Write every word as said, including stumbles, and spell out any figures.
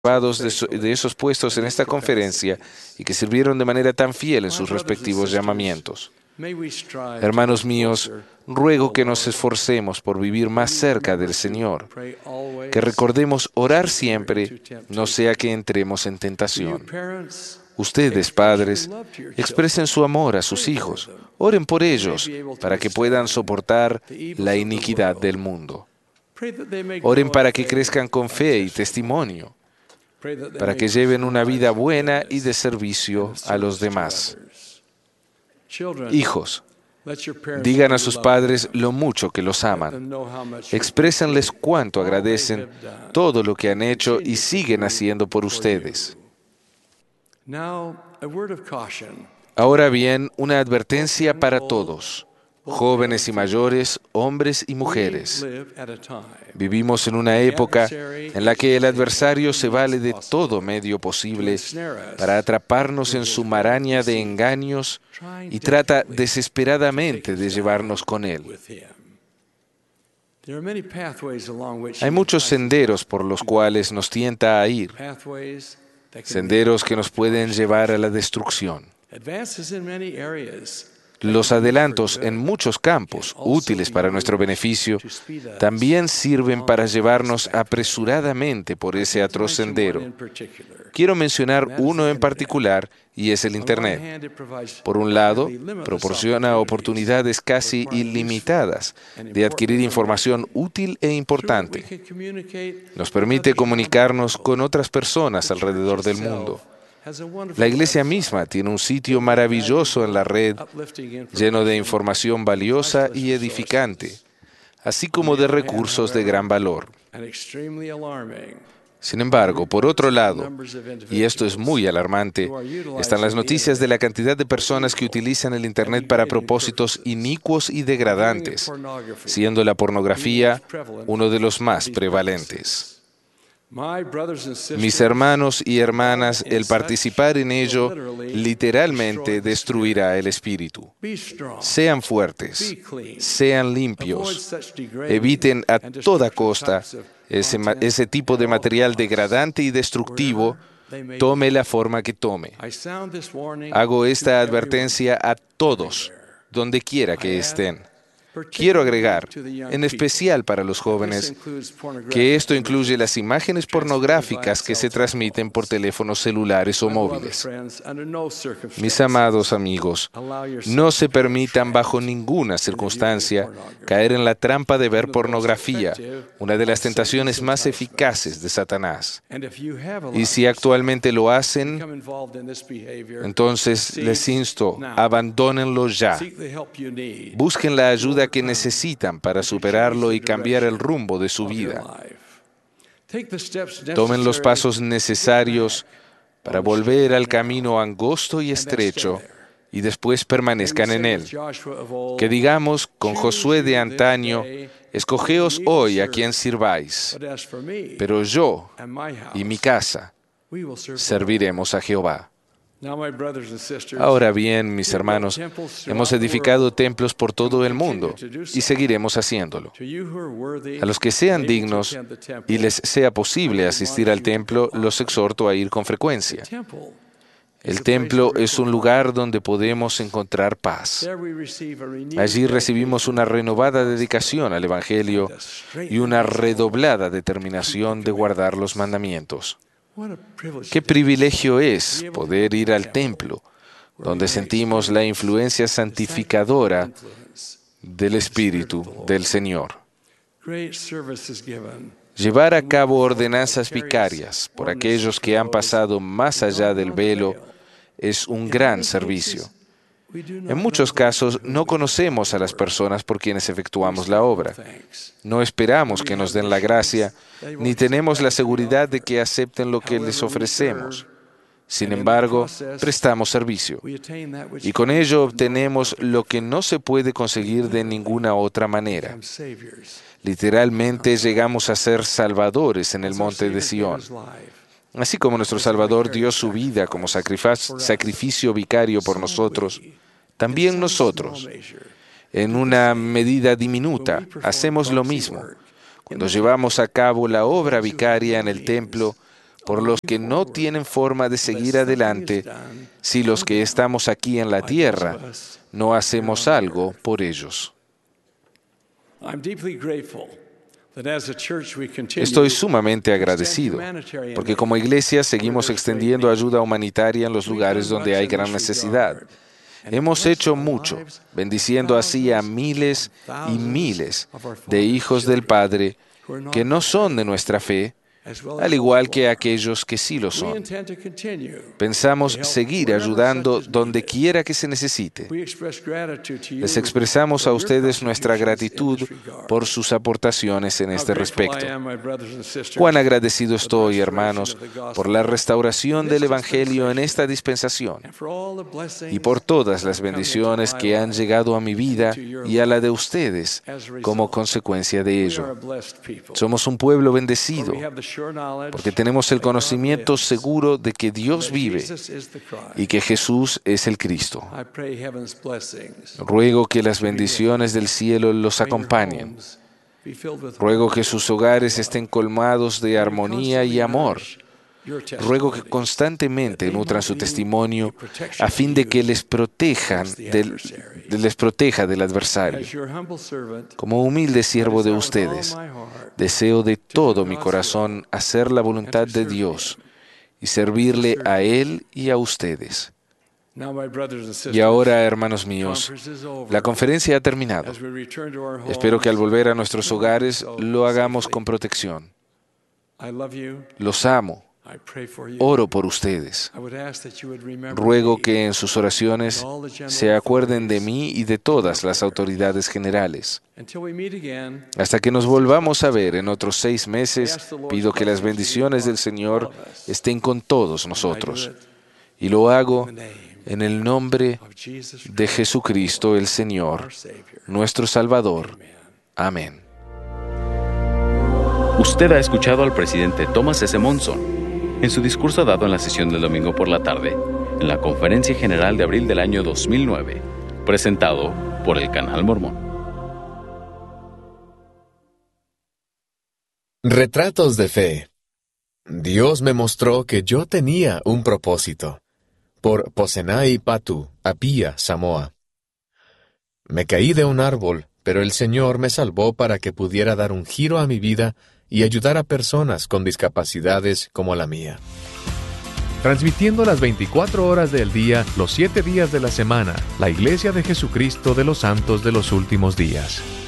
de, so- de esos puestos en esta conferencia y que sirvieron de manera tan fiel en sus respectivos llamamientos. Hermanos míos, ruego que nos esforcemos por vivir más cerca del Señor, que recordemos orar siempre, no sea que entremos en tentación. Ustedes, padres, expresen su amor a sus hijos, oren por ellos para que puedan soportar la iniquidad del mundo. Oren para que crezcan con fe y testimonio, para que lleven una vida buena y de servicio a los demás. Hijos, digan a sus padres lo mucho que los aman. Exprésenles cuánto agradecen todo lo que han hecho y siguen haciendo por ustedes. Ahora bien, una advertencia para todos, jóvenes y mayores, hombres y mujeres. Vivimos en una época en la que el adversario se vale de todo medio posible para atraparnos en su maraña de engaños y trata desesperadamente de llevarnos con él. Hay muchos senderos por los cuales nos tienta a ir, senderos que nos pueden llevar a la destrucción. Los adelantos en muchos campos, útiles para nuestro beneficio, también sirven para llevarnos apresuradamente por ese atroz sendero. Quiero mencionar uno en particular, y es el Internet. Por un lado, proporciona oportunidades casi ilimitadas de adquirir información útil e importante. Nos permite comunicarnos con otras personas alrededor del mundo. La Iglesia misma tiene un sitio maravilloso en la red, lleno de información valiosa y edificante, así como de recursos de gran valor. Sin embargo, por otro lado, y esto es muy alarmante, están las noticias de la cantidad de personas que utilizan el Internet para propósitos inicuos y degradantes, siendo la pornografía uno de los más prevalentes. Mis hermanos y hermanas, el participar en ello literalmente destruirá el espíritu. Sean fuertes, sean limpios, eviten a toda costa ese, ese tipo de material degradante y destructivo, tome la forma que tome. Hago esta advertencia a todos, donde quiera que estén. Quiero agregar, en especial para los jóvenes, que esto incluye las imágenes pornográficas que se transmiten por teléfonos celulares o móviles. Mis amados amigos, no se permitan bajo ninguna circunstancia caer en la trampa de ver pornografía, una de las tentaciones más eficaces de Satanás. Y si actualmente lo hacen, entonces les insto, abandónenlo ya. Busquen la ayuda que necesitan para superarlo y cambiar el rumbo de su vida. Tomen los pasos necesarios para volver al camino angosto y estrecho y después permanezcan en él. Que digamos con Josué de antaño, escogeos hoy a quien sirváis, pero yo y mi casa serviremos a Jehová. Ahora bien, mis hermanos, hemos edificado templos por todo el mundo y seguiremos haciéndolo. A los que sean dignos y les sea posible asistir al templo, los exhorto a ir con frecuencia. El templo es un lugar donde podemos encontrar paz. Allí recibimos una renovada dedicación al Evangelio y una redoblada determinación de guardar los mandamientos. Qué privilegio es poder ir al templo, donde sentimos la influencia santificadora del Espíritu del Señor. Llevar a cabo ordenanzas vicarias por aquellos que han pasado más allá del velo es un gran servicio. En muchos casos no conocemos a las personas por quienes efectuamos la obra. No esperamos que nos den la gracia, ni tenemos la seguridad de que acepten lo que les ofrecemos. Sin embargo, prestamos servicio. Y con ello obtenemos lo que no se puede conseguir de ninguna otra manera. Literalmente llegamos a ser salvadores en el monte de Sión. Así como nuestro Salvador dio su vida como sacrificio vicario por nosotros, también nosotros, en una medida diminuta, hacemos lo mismo. Cuando llevamos a cabo la obra vicaria en el templo, por los que no tienen forma de seguir adelante si los que estamos aquí en la tierra no hacemos algo por ellos. Estoy sumamente agradecido, porque como iglesia seguimos extendiendo ayuda humanitaria en los lugares donde hay gran necesidad. Hemos hecho mucho, bendiciendo así a miles y miles de hijos del Padre que no son de nuestra fe, al igual que aquellos que sí lo son. Pensamos seguir ayudando donde quiera que se necesite. Les expresamos a ustedes nuestra gratitud por sus aportaciones en este respecto. Cuán agradecido estoy, hermanos, por la restauración del Evangelio en esta dispensación y por todas las bendiciones que han llegado a mi vida y a la de ustedes como consecuencia de ello. Somos un pueblo bendecido, porque tenemos el conocimiento seguro de que Dios vive y que Jesús es el Cristo. Ruego que las bendiciones del cielo los acompañen. Ruego que sus hogares estén colmados de armonía y amor. Ruego que constantemente nutran su testimonio a fin de que les protejan del, les proteja del adversario. Como humilde siervo de ustedes, deseo de todo mi corazón hacer la voluntad de Dios y servirle a Él y a ustedes. Y ahora, hermanos míos, la conferencia ha terminado. Espero que al volver a nuestros hogares lo hagamos con protección. Los amo. Oro por ustedes. Ruego que en sus oraciones se acuerden de mí y de todas las autoridades generales. Hasta que nos volvamos a ver en otros seis meses, pido que las bendiciones del Señor estén con todos nosotros. Y lo hago en el nombre de Jesucristo el Señor, nuestro Salvador. Amén. Usted ha escuchado al presidente Thomas S. Monson en su discurso dado en la sesión del domingo por la tarde, en la Conferencia General de abril del año dos mil nueve, presentado por el Canal Mormón. Retratos de fe. Dios me mostró que yo tenía un propósito. Por Posenai Patu, Apia, Samoa. Me caí de un árbol, pero el Señor me salvó para que pudiera dar un giro a mi vida y ayudar a personas con discapacidades como la mía. Transmitiendo las veinticuatro horas del día, los siete días de la semana, la Iglesia de Jesucristo de los Santos de los Últimos Días.